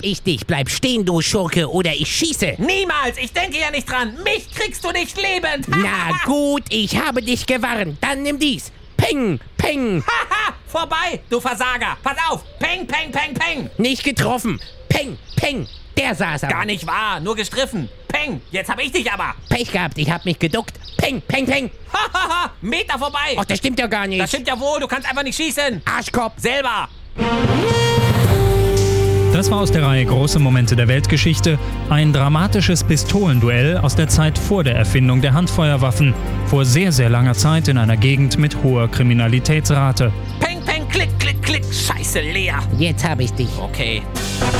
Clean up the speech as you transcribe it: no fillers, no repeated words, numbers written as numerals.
ich dich. Bleib stehen, du Schurke, oder ich schieße. Niemals! Ich denke ja nicht dran! Mich kriegst du nicht lebend! Na gut, ich habe dich gewarnt. Dann nimm dies. Peng, peng. Haha! Vorbei, du Versager! Pass auf! Peng, peng, peng, peng! Nicht getroffen. Peng, peng. Der saß aber. Gar nicht wahr, nur gestriffen. Peng! Jetzt hab ich dich aber! Pech gehabt, ich hab mich geduckt. Peng, peng, peng. Hahaha! Meter vorbei! Ach, das stimmt ja gar nicht. Das stimmt ja wohl, du kannst einfach nicht schießen! Arschkopf. Selber! Das war aus der Reihe Große Momente der Weltgeschichte ein dramatisches Pistolenduell aus der Zeit vor der Erfindung der Handfeuerwaffen, vor sehr, sehr langer Zeit in einer Gegend mit hoher Kriminalitätsrate. Peng, peng, klick, klick, klick! Scheiße, Lea! Jetzt hab ich dich. Okay.